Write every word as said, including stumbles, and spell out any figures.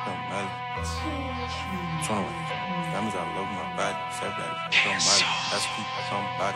Don't matter. twenty-one. Diamonds all over my body. Say that. Don't matter. Ask me somebody.